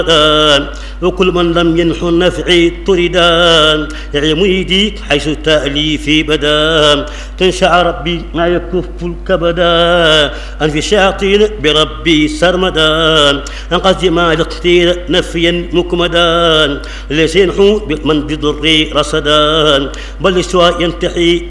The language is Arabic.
وكل من لم ينح النفع طردا يا مريدي حيث التأليف بدا تنشع ربي ما يكف الكبدا أنفي الشياطين بربي سرمدا أنقذ ما الاختير نفيا مكمدا ليس ينحو من بضر رصدا بل سوى ينتحي